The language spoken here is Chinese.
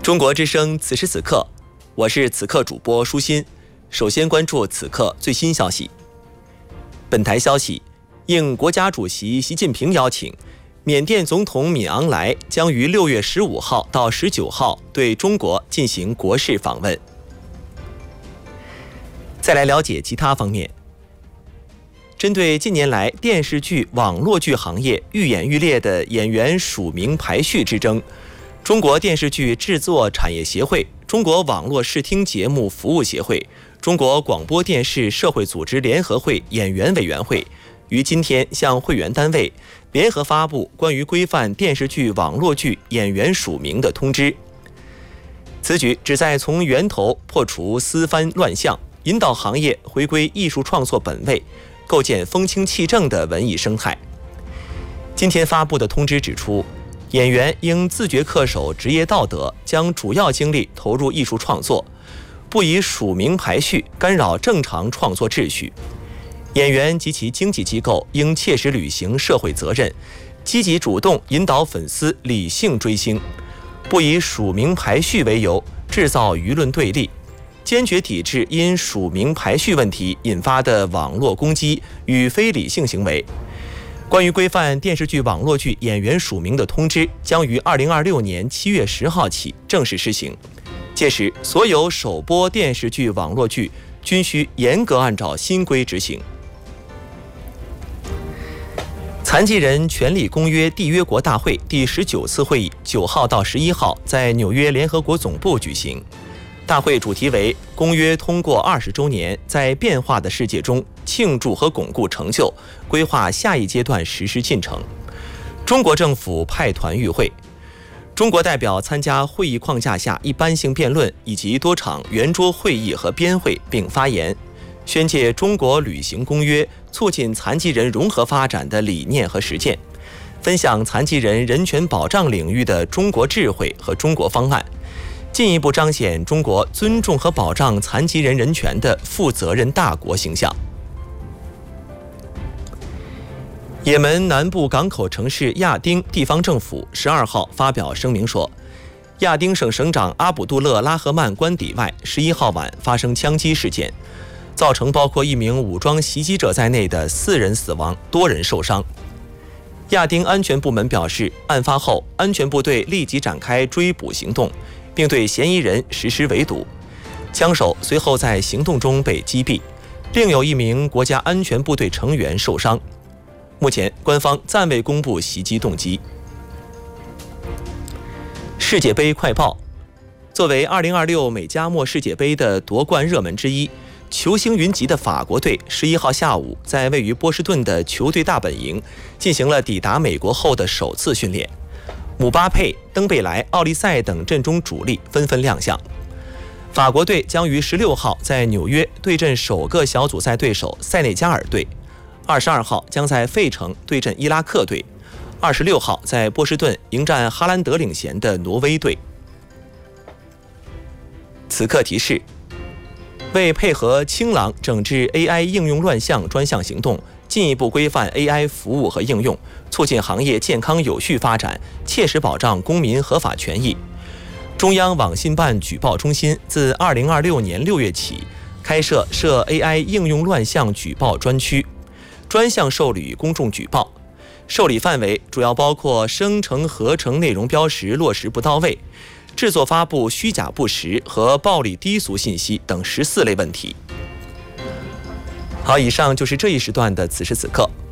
中国之声此时此刻，我是此刻主播舒心。首先关注此刻最新消息。本台消息，应国家主席习近平邀请，缅甸总统敏昂莱将于6月15号到19号对中国进行国事访问。再来了解其他方面。针对近年来电视剧、网络剧行业愈演愈烈的演员署名排序之争，中国电视剧制作产业协会、中国网络视听节目服务协会、中国广播电视社会组织联合会演员委员会于今天向会员单位联合发布关于规范电视剧、网络剧演员署名的通知。此举旨在从源头破除私翻乱象，引导行业回归艺术创作本位，构建风清气正的文艺生态。今天发布的通知指出，演员应自觉恪守职业道德，将主要精力投入艺术创作，不以署名排序干扰正常创作秩序。演员及其经纪机构应切实履行社会责任，积极主动引导粉丝理性追星，不以署名排序为由制造舆论对立，坚决抵制因署名排序问题引发的网络攻击与非理性行为。关于规范电视剧、网络剧演员署名的通知将于2026年7月10号起正式施行，届时所有首播电视剧、网络剧均需严格按照新规执行。残疾人权利公约缔约国大会第19次会议9号到11号在纽约联合国总部举行。大会主题为公约通过20周年，在变化的世界中庆祝和巩固成就，规划下一阶段实施进程。中国政府派团与会，中国代表参加会议框架下一般性辩论以及多场圆桌会议和边会并发言，宣介中国履行公约促进残疾人融合发展的理念和实践，分享残疾人人权保障领域的中国智慧和中国方案，进一步彰显中国尊重和保障残疾人人权的负责任大国形象。也门南部港口城市亚丁地方政府12号发表声明说，亚丁省省长阿卜杜勒拉赫曼官邸外11号晚发生枪击事件，造成包括一名武装袭击者在内的4人死亡，多人受伤。亚丁安全部门表示，案发后安全部队立即展开追捕行动，并对嫌疑人实施围堵，枪手随后在行动中被击毙，另有一名国家安全部队成员受伤。目前官方暂未公布袭击动机。世界杯快报，作为2026美加墨世界杯的夺冠热门之一，球星云集的法国队11号下午在位于波士顿的球队大本营进行了抵达美国后的首次训练。姆巴佩、登贝莱、奥利塞等阵中主力纷纷亮相。法国队将于16号在纽约对阵首个小组赛对手塞内加尔队，22号将在费城对阵伊拉克队，26号在波士顿迎战哈兰德领衔的挪威队。此刻提示，为配合清朗整治 AI 应用乱象专项行动，进一步规范 AI 服务和应用，促进行业健康有序发展，切实保障公民合法权益，中央网信办举报中心自2026年6月起开设涉 AI 应用乱象举报专区，专项受理公众举报，受理范围主要包括生成合成内容标识落实不到位、制作发布虚假不实和暴力低俗信息等14类问题。好，以上就是这一时段的此时此刻，